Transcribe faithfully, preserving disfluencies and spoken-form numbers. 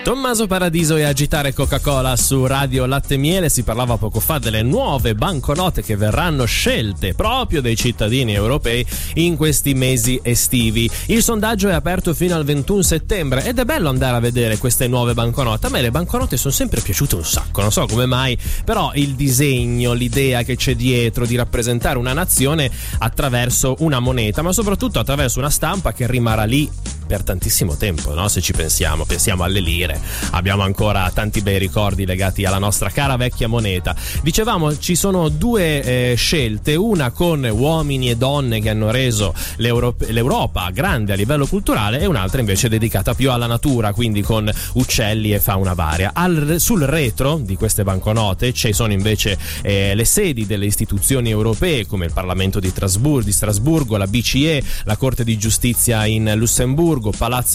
Tommaso Paradiso e Agitare Coca-Cola su Radio Latte e Miele. Si parlava poco fa delle nuove banconote che verranno scelte proprio dai cittadini europei in questi mesi estivi. Il sondaggio è aperto fino al ventuno settembre ed è bello andare a vedere queste nuove banconote. A me le banconote sono sempre piaciute un sacco, non so come mai, però il disegno, l'idea che c'è dietro di rappresentare una nazione attraverso una moneta, ma soprattutto attraverso una stampa che rimarrà lì per tantissimo tempo, no? Se ci pensiamo, pensiamo alle lire, abbiamo ancora tanti bei ricordi legati alla nostra cara vecchia moneta. Dicevamo, ci sono due eh, scelte, una con uomini e donne che hanno reso l'Europa, l'Europa grande a livello culturale, e un'altra invece dedicata più alla natura, quindi con uccelli e fauna varia. Al, sul retro di queste banconote ci sono invece eh, le sedi delle istituzioni europee come il Parlamento di Strasburgo, di Strasburgo, la B C E, la Corte di Giustizia in Lussemburgo, Palazzo